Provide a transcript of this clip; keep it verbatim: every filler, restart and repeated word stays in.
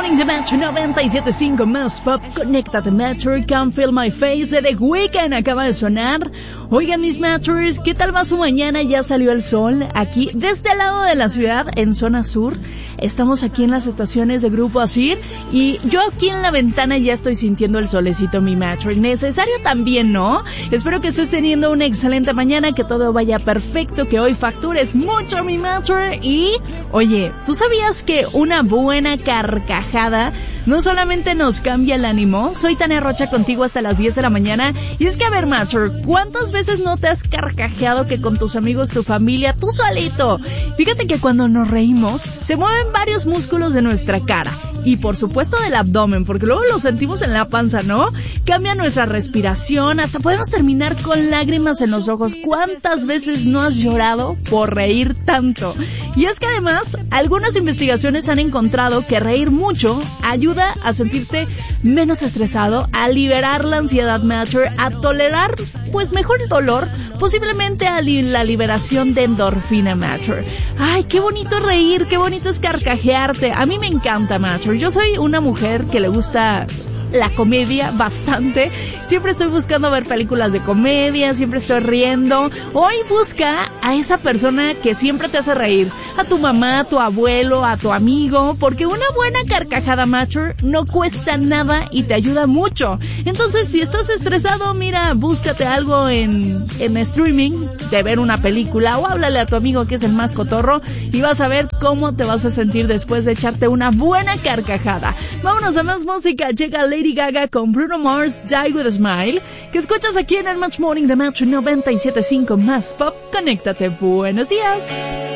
Morning de Metro noventa y siete punto cinco más pop. Conéctate Metro, Can't Feel My Face de The Weeknd acaba de sonar. Oigan mis Metros, ¿qué tal va su mañana? Ya salió el sol aquí de este lado de la ciudad, en zona sur. Estamos aquí en las estaciones de Grupo Asir y yo aquí en la ventana ya estoy sintiendo el solecito, mi Metro. Necesario también, ¿no? Espero que estés teniendo una excelente mañana, que todo vaya perfecto, que hoy factures mucho, mi Metro. Y, oye, ¿tú sabías que una buena carcajada no solamente nos cambia el ánimo? Soy Tania Rocha contigo hasta las diez de la mañana. Y es que, a ver, Metro, ¿cuántas veces no te has carcajeado que con tus amigos, tu familia, tú solito? Fíjate que cuando nos reímos, se mueven varios músculos de nuestra cara. Y por supuesto del abdomen, porque luego lo sentimos en la panza, ¿no? Cambia nuestra respiración, hasta podemos terminar con lágrimas en los ojos. ¿Cuántas veces no has llorado por reír tanto? Y es que además, algunas investigaciones han encontrado que reír mucho ayuda a sentirte menos estresado, a liberar la ansiedad, Matter, a tolerar pues mejor el dolor, posiblemente a li- la liberación de endorfina, Matter. Ay, qué bonito reír, qué bonito es carcajearte. A mí me encanta, Matter. Yo soy una mujer que le gusta la comedia bastante. Siempre estoy buscando ver películas de comedia, siempre estoy riendo. Hoy busca a esa persona que siempre te hace reír, a tu mamá, a tu abuelo, a tu amigo, porque una buena carcajada, Mature, no cuesta nada y te ayuda mucho. Entonces, si estás estresado, mira, búscate algo en, en streaming, de ver una película, o háblale a tu amigo que es el más cotorro y vas a ver cómo te vas a sentir después de echarte una buena carcajada. Vámonos a más música. Llega Lady Gaga con Bruno Mars, Die With A Smile, que escuchas aquí en el Match Morning de Metro noventa y siete punto cinco más pop. Conéctate. Buenos días.